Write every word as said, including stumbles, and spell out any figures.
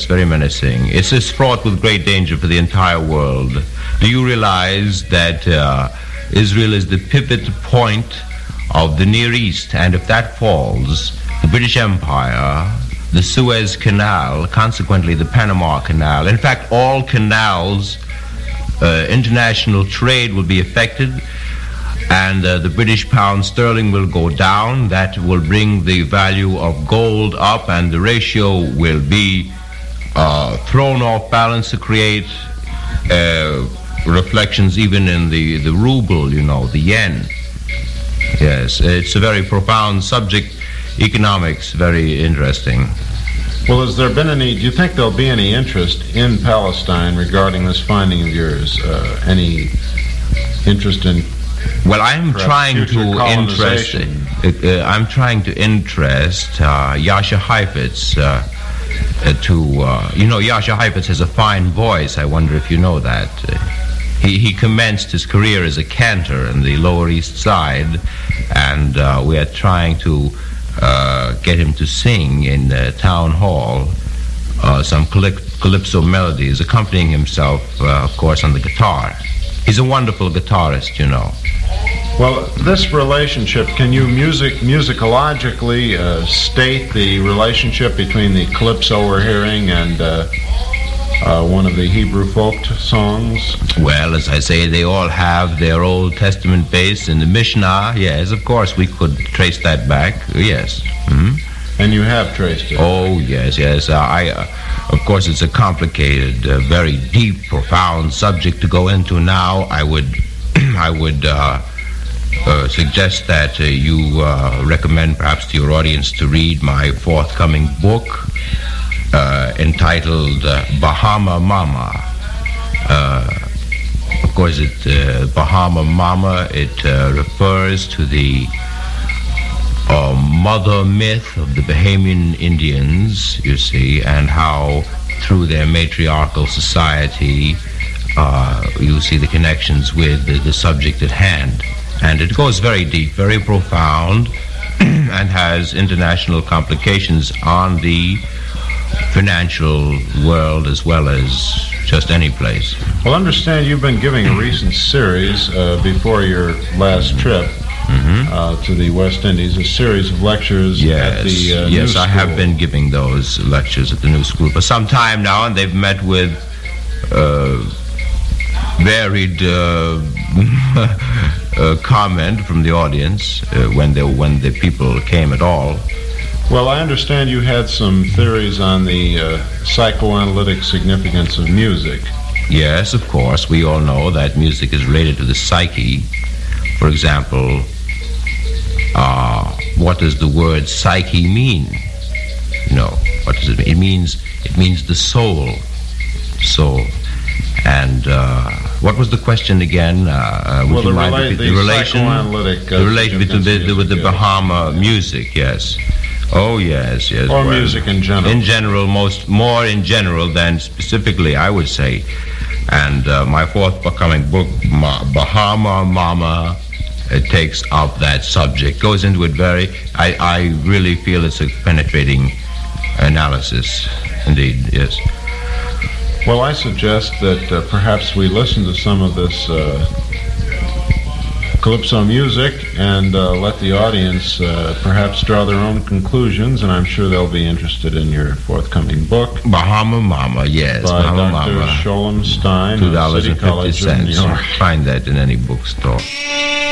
very menacing. It's just fraught with great danger for the entire world. Do you realize that uh, Israel is the pivot point of the Near East, and if that falls, the British Empire, the Suez Canal, consequently the Panama Canal, in fact all canals, uh, international trade will be affected, and uh, the British pound sterling will go down. That will bring the value of gold up, and the ratio will be uh, thrown off balance to create uh, reflections even in the, the ruble, you know, the yen. Yes, it's a very profound subject. Economics, very interesting. Well, has there been any, do you think there'll be any interest in Palestine regarding this finding of yours? Uh, any interest in Well, I'm trying to interest, uh, I'm trying to interest uh, Yasha Heifetz uh, uh, to, uh, you know, Yasha Heifetz has a fine voice. I wonder if you know that. Uh, He, he commenced his career as a cantor in the Lower East Side, and uh, we are trying to uh, get him to sing in the town hall uh, some calypso melodies, accompanying himself, uh, of course, on the guitar. He's a wonderful guitarist, you know. Well, this relationship, can you music musicologically uh, state the relationship between the calypso we're hearing and uh, Uh, one of the Hebrew folk songs? Well, as I say, they all have their Old Testament base in the Mishnah. Yes, of course, we could trace that back. Yes. Mm-hmm. And you have traced it? Oh, yes, yes. Uh, I, uh, of course, it's a complicated, uh, very deep, profound subject to go into now. I would, I would uh, uh, suggest that uh, you uh, recommend perhaps to your audience to read my forthcoming book, Uh, entitled uh, Bahama Mama. Uh, of course, it uh, Bahama Mama, it uh, refers to the uh, mother myth of the Bahamian Indians, you see, and how through their matriarchal society uh, you see the connections with the, the subject at hand. And it goes very deep, very profound, and has international complications on the financial world as well as just any place. Well, I understand you've been giving a recent series uh, before your last trip mm-hmm. uh, to the West Indies, a series of lectures yes, at the uh, Yes, New I School. have been giving those lectures at the New School for some time now, and they've met with uh, varied uh, uh, comment from the audience uh, when, they, when the people came at all. Well, I understand you had some theories on the uh, psychoanalytic significance of music. Yes, of course. We all know that music is related to the psyche. For example, uh, what does the word psyche mean? No. What does it mean? It means, it means the soul. Soul. And uh, what was the question again? Uh, uh, would well, you the, mind rela- the, the, the relation, psychoanalytic uh, the relation between the, the, with the yes. Bahama music? Yes. Oh yes, yes. Or well, music in general. In general, most more in general than specifically, I would say. And uh, my forthcoming book, Ma- Bahama Mama, it takes up that subject, goes into it very. I, I really feel it's a penetrating analysis, indeed. Yes. Well, I suggest that uh, perhaps we listen to some of this uh, calypso music and uh, let the audience uh, perhaps draw their own conclusions, and I'm sure they'll be interested in your forthcoming book. Bahama Mama, yes. By Bahama Doctor Mama. Sholem Stein Two of dollars City and fifty College of New cents. York. Find that in any bookstore.